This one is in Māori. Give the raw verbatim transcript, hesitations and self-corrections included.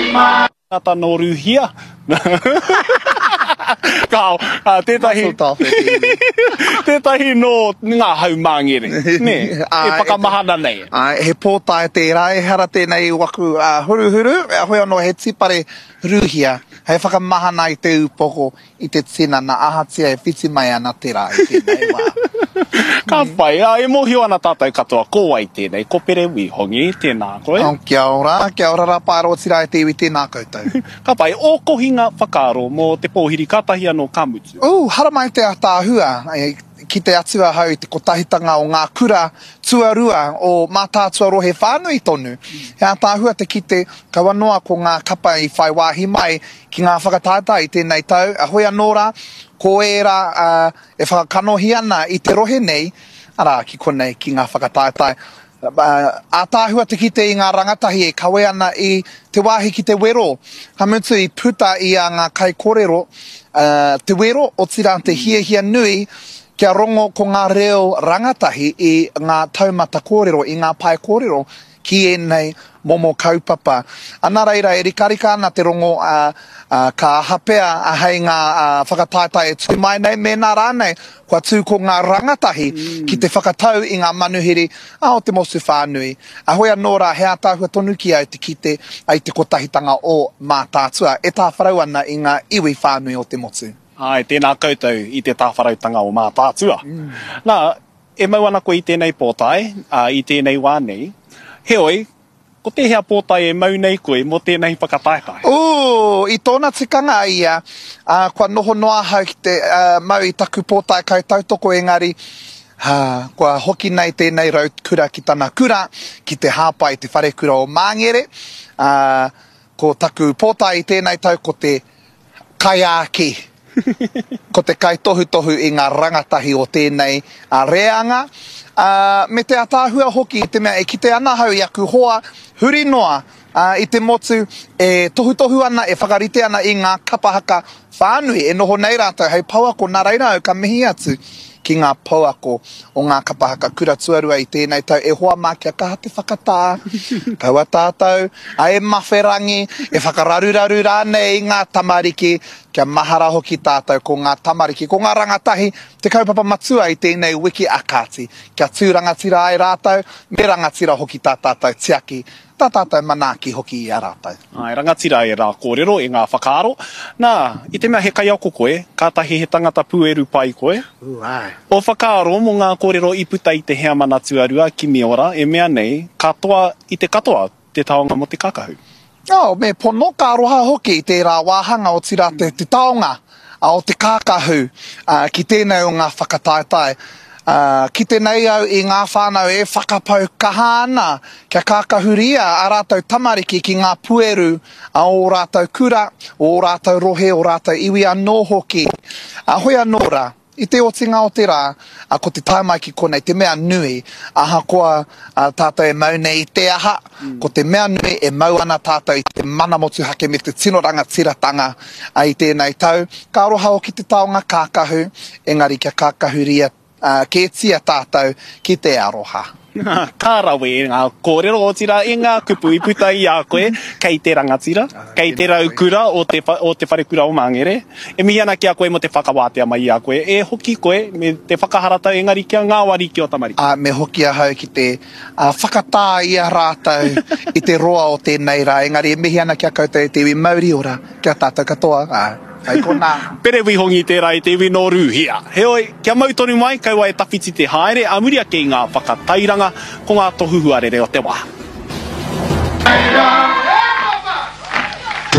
Ngata no ruhia. Kau, uh, tētahi, tētahi no ngā haumangere, ne, e whakamahana nei. Ai, he pōtae tērā, e hara tēnei waku uh, huru huru, a hoi anō he tipare ruhia, hei whakamahana i te upoko, i te tina na ahatia e whiti mai ana tērā i tēnei wā. Ka pai, a, e mohi ana tātou katoa, ko ai tēnei, ko pere wihongi, tēnā koe. Oh, kia ora, kia ora raparo tira e te iwi tēnā koutou. Ka pai, o kohinga whakaaro mō te pōhiri kātahi anō kamutu. Oh, hara mai te atāhua, e, ki te atua hau te kotahitanga o ngā kura tuarua o mātātua rohe whānui tonu. He atāhua te kite kawanoa ko ngā kapa i whai wāhi mai ki ngā whakatātai tēnei tau. A hoi anō rā, ko era uh, e whakanohi ana i te rohe nei, ara ki konei ki ngā whakatātai. Uh, atāhua te kite i ngā rangatahi e kawe ana i te wāhi ki te wero. Ka mutu i puta i a ngā kai kōrero, uh, te wero o tira te hia hia nui, kia rongo ko ngā reo rangatahi i ngā taumata kōrero, i ngā pai kōrero, ki e nei momo kaupapa. Ana reira e rikarika ana te rongo uh, uh, ka hapea a hei ngā uh, whakataetai e tū mai nei, me nā rānei, kua tū ko ngā rangatahi mm. ki te whakatau i ngā manuhiri a o te mosu whānui. A hoi anō rā, he atāhua tonu ki au te kite ai te kotahitanga o mātātua, e tā wharau ana i ngā iwi whānui o te motu. Ai, tēnā koutou i te tāwharautanga o mātātua. Mm. Nā, e mau ana ko i tēnei pōtai, uh, i tēnei wānei, heoi, ko te hea pōtai e mau nei koe mo tēnei whakataekai. O, i tōna tikanga ia, uh, kua noho noa hau ki te uh, mau i taku pōtai kai tautoko engari, uh, kua hoki nei tēnei rau kura ki tana kura, ki te hāpai te whare kura o Māngere, uh, ko taku pōtai i tēnei tau ko te kaiāki. Ko te kai tohu tohu i ngā rangatahi o tēnei a reanga. Uh, me te atāhua hoki i te mea e kite ana hau i aku hoa huri noa uh, i te motu e tohu tohu ana e whakarite ana i ngā kapahaka whānui e noho nei rātou hei pauako nā reira au ka mihi atu ki ngā pauako o ngā kapahaka kura tuarua i tēnei tau e hoa mā kia kaha te whakatā kaua tātou a e mawherangi e whakararuraru rānei i ngā tamariki kia mahara hoki tātou ko ngā tamariki ko ngā rangatahi te kaupapa matua i tēnei wiki akati kia tūrangatira ai rātou me rangatira hoki tā tātou tiaki tā tātou manaki hoki i a rātou. Ai, rangatira e rā kōrero e ngā whakaaro. Nā, i te mea he kai ako koe, kātahi he tangata pueru pai koe. Uh, ai. O whakaaro mo ngā kōrero i puta i te hea mana tuarua ki Miora, e mea nei, katoa i te katoa te taonga mo te kakahu. Oh, me pono ka roha hoki i tērā wāhanga o tira te, te taonga a o te kākahu uh, ki tēnei o ngā whakataetai. Uh, ki tēnei au i ngā whānau e whakapau kahana kia kākahuria a rātou tamariki ki ngā pueru a o rātou kura, o rātou rohe, o rātou iwi anō hoki. A hoi anō rā, i te otinga o te rā, a ko te taimai ki konei, te mea nui, aha koa a tātou e mau nei i te aha, mm. ko te mea nui e mau ana tātou i te mana motu hake me te tinoranga tiratanga a i tēnei tau. Ka roha o ki te taonga kākahu, engari kia kākahuria Uh, ke tia tātou ki te aroha. Ka rawe e ngā kōrero o tira e ngā kupu i puta i a koe, kei te rangatira, kei te raukura o te, o te wharekura o Māngere. E mihi ana ki a koe mo te whakawātea mai i a koe. E hoki koe me te whakaharata engari kia ngā wari ki o tamariki. Uh, me hoki a hau ki te uh, whakatā i a rātou i te roa o tēnei rā. Engari e mihi ana ki a koutou te iwi mauri ora kia tātou katoa. Uh. Pere wihongi tērā i te iwi no ruhia. Heoi, kia mautonu mai, kaua e tawhiti te haere, a muri ake i ngā whakatairanga ko ngā tohuhuarere o te wā.